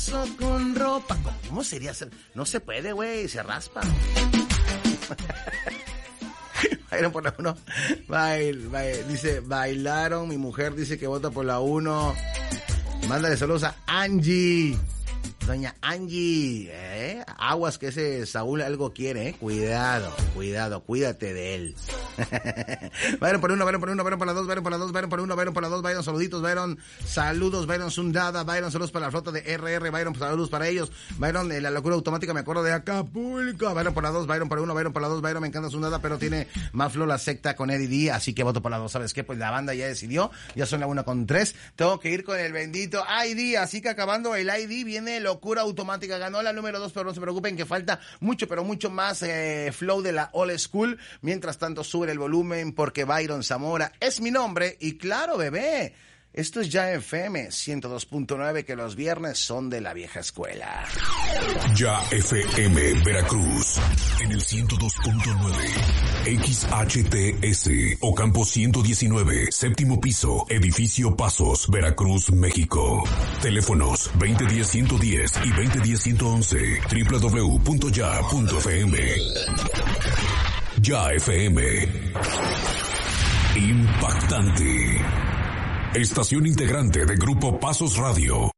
paso con ropa. ¿Cómo sería hacer? No se puede, güey, se raspa. Byron por la 1. Dice, bailaron. Mi mujer dice que vota por la 1. Mándale saludos a Angie. Doña Angie, aguas que ese Saúl algo quiere, cuidado, cuídate de él. Byron por 1, Byron por 1, Byron por la 2, Byron por la 2, Byron por 1, Byron por la 2, Byron, saluditos, Byron, saludos, Byron Sundada, Byron, saludos para la flota de RR, Byron, saludos para ellos, Byron, la locura automática, me acuerdo de Acapulco, Byron por la 2, Byron por 1, Byron por la 2, Byron, me encanta Sundada, pero tiene más flow la secta con Eddie D, así que voto por la 2, ¿sabes qué? Pues la banda ya decidió, ya son la 1:3, tengo que ir con el bendito ID, así que acabando el ID viene locura automática, ganó la número 2, pero no se preocupen que falta mucho, pero mucho más flow de la old school. Mientras tanto, sube el volumen porque Byron Zamora es mi nombre y claro, bebé, esto es Ya FM 102.9, que los viernes son de la vieja escuela. Ya FM Veracruz en el 102.9, XHTS, Ocampo 119, séptimo piso, edificio Pasos, Veracruz, México. Teléfonos 2010-110 y 2010-111, www.ya.fm. Ya FM. Impactante. Estación integrante de Grupo Pasos Radio.